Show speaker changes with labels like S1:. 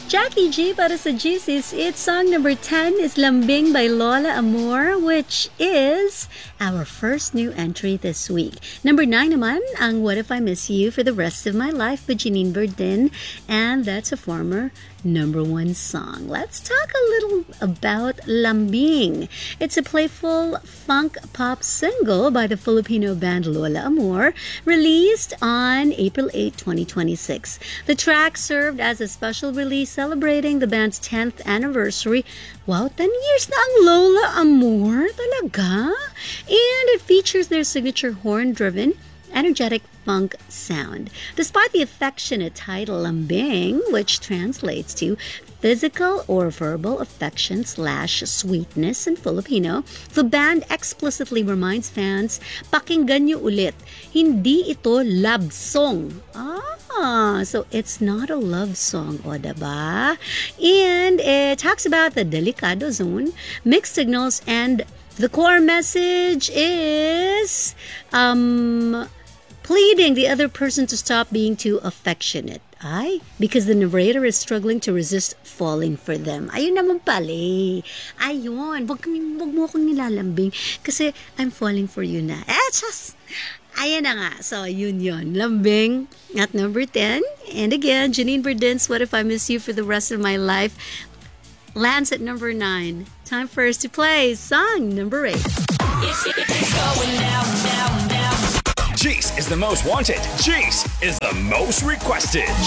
S1: Jackie G para sa GC's. It's song number 10 is Lambing by Lola Amor, which is our first new entry this week. Number 9 naman, ang What If I Miss You for the Rest of My Life by Janine Burdin, and that's a former number 1 song. Let's talk a little about Lambing. It's a playful funk pop single by the Filipino band Lola Amor, released on April 8, 2026. The track served as a special release celebrating the band's 10th anniversary. Wow, 10 years na ang Lola Amor talaga? And it features their signature horn-driven, energetic funk sound. Despite the affectionate title Lambing, which translates to physical or verbal affection / sweetness in Filipino, the band explicitly reminds fans, pakinggan niyo ulit, hindi ito love song. So it's not a love song, o diba? And it talks about the delicado zone, mixed signals, and the core message is pleading the other person to stop being too affectionate. Because the narrator is struggling to resist falling for them. Ayun naman pala. Ayun. Wag mo akong nilalambing kasi I'm falling for you na. Just... Ayan na nga. So, yun. Lambing at number 10. And again, Janine Burdin's What If I Miss You for the Rest of My Life lands at number 9. Time for us to play song number 8.
S2: It's going down.
S3: Jace is the most wanted. Jace is the most requested.